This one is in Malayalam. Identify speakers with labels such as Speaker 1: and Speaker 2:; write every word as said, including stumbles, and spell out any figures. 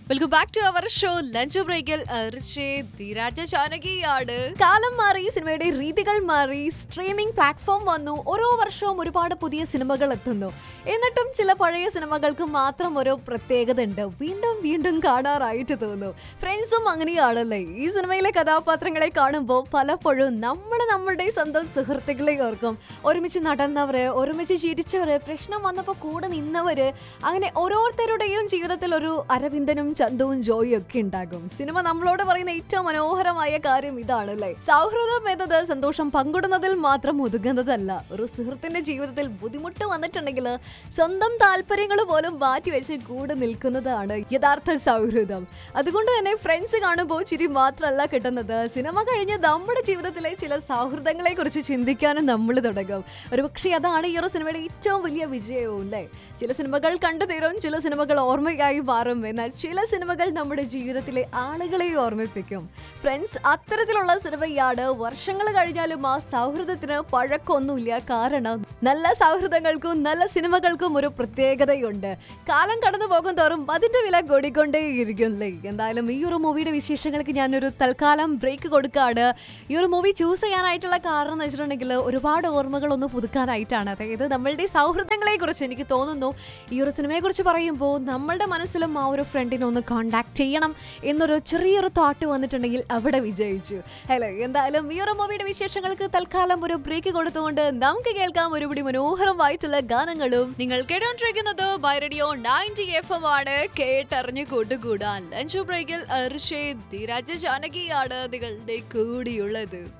Speaker 1: Welcome back to our show lunch ബ്രേക്കിൽ ധീരാജ ജാനകിയാണ്. കാലം മാറി, സിനിമയുടെ രീതികൾ മാറി, സ്ട്രീമിംഗ് പ്ലാറ്റ്ഫോം വന്നു. ഓരോ വർഷവും ഒരുപാട് പുതിയ സിനിമകൾ എത്തുന്നു. എന്നിട്ടും ചില പഴയ സിനിമകൾക്ക് മാത്രം ഓരോ പ്രത്യേകത ഉണ്ട്. വീണ്ടും വീണ്ടും കാണാറായിട്ട് തോന്നുന്നു. ഫ്രണ്ട്സും അങ്ങനെയാണല്ലേ. ഈ സിനിമയിലെ കഥാപാത്രങ്ങളെ കാണുമ്പോൾ പലപ്പോഴും നമ്മൾ നമ്മളുടെ സ്വന്തം സുഹൃത്തുക്കളെ ഓർക്കും. ഒരുമിച്ച് നടന്നവര്, ഒരുമിച്ച് ചിരിച്ചവര്, പ്രശ്നം വന്നപ്പോൾ കൂടെ നിന്നവര്, അങ്ങനെ ഓരോരുത്തരുടെയും ജീവിതത്തിൽ ഒരു അരവിന്ദനും ചന്തവും ജോയും ഒക്കെ ഉണ്ടാകും. സിനിമ നമ്മളോട് പറയുന്ന ഏറ്റവും മനോഹരമായ കാര്യം ഇതാണല്ലേ. സൗഹൃദം എന്നത് സന്തോഷം പങ്കിടുന്നതിൽ മാത്രം ഒതുങ്ങുന്നതല്ല. ഒരു സുഹൃത്തിന്റെ ജീവിതത്തിൽ ബുദ്ധിമുട്ട് വന്നിട്ടുണ്ടെങ്കിൽ സ്വന്തം താല്പര്യങ്ങൾ പോലും മാറ്റിവെച്ച് കൂടെ നിൽക്കുന്നതാണ് യഥാർത്ഥ സൗഹൃദം. അതുകൊണ്ട് തന്നെ ഫ്രണ്ട്സ് കാണുമ്പോൾ ചിരി മാത്രമല്ല കിട്ടുന്നത്, സിനിമ കഴിഞ്ഞ് നമ്മുടെ ജീവിതത്തിലെ ചില സൗഹൃദങ്ങളെ കുറിച്ച് ചിന്തിക്കാനും നമ്മൾ തുടങ്ങും. ഒരുപക്ഷെ അതാണ് ഈ ഒരു സിനിമയുടെ ഏറ്റവും വലിയ വിജയവും അല്ലേ. ചില സിനിമകൾ കണ്ടു തീരും, ചില സിനിമകൾ ഓർമ്മയായി മാറും. എന്നാൽ ചില സിനിമകൾ നമ്മുടെ ജീവിതത്തിലെ ആളുകളെ ഓർമ്മിപ്പിക്കും. ഫ്രണ്ട്സ് അത്തരത്തിലുള്ള സിനിമയാണ്. വർഷങ്ങൾ കഴിഞ്ഞാലും ആ സൗഹൃദത്തിന് പഴക്കമൊന്നുമില്ല. കാരണം നല്ല സൗഹൃദങ്ങൾക്കും നല്ല സിനിമകൾക്കും ഒരു പ്രത്യേകതയുണ്ട്. കാലം കടന്നു പോകും തോറും അതിന്റെ വില കൂടിക്കൊണ്ടേയിരിക്കും അല്ലേ. എന്തായാലും ഈ ഒരു മൂവിയുടെ വിശേഷങ്ങൾക്ക് ഞാനൊരു തൽക്കാലം ബ്രേക്ക് കൊടുക്കാണ്. ഈ ഒരു മൂവി ചൂസ് ചെയ്യാനായിട്ടുള്ള കാരണം എന്ന് വെച്ചിട്ടുണ്ടെങ്കിൽ ഒരുപാട് ഓർമ്മകൾ ഒന്ന് പുതുക്കാനായിട്ടാണ്. അതായത് നമ്മളുടെ സൗഹൃദങ്ങളെ കുറിച്ച് എനിക്ക് തോന്നുന്നു ഈ ഒരു സിനിമയെ കുറിച്ച് പറയുമ്പോൾ നമ്മളുടെ മനസ്സിലും ആ ഒരു ഫ്രണ്ടിനെ ഒന്ന് കോണ്ടാക്ട് ചെയ്യണം എന്നൊരു ചെറിയൊരു തോട്ട് വന്നിട്ടുണ്ടെങ്കിൽ അവിടെ വിജയിച്ചു അല്ലേ. എന്തായാലും ഈ ഒരു മൂവിയുടെ വിശേഷങ്ങൾക്ക് തൽക്കാലം ഒരു ബ്രേക്ക് കൊടുത്തുകൊണ്ട് നമുക്ക് കേൾക്കാം ഒരുപടി മനോഹരമായിട്ടുള്ള ഗാനങ്ങളും. നിങ്ങൾ കേട്ടോണ്ടിരിക്കുന്നത് by radio ninety F M ആണ്. കേട്ടറിഞ്ഞു കൂട്ടുകൂടാൻ ലഞ്ച് ബ്രേക്കിൽ ധീരാജ ജാനകിയാണ് നിങ്ങളുടെ കൂടിയുള്ളത്.